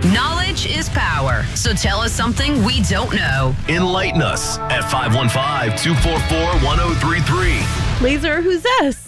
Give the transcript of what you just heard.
Knowledge is power. So tell us something we don't know. Enlighten us at 515-244-1033. Laser, who's this?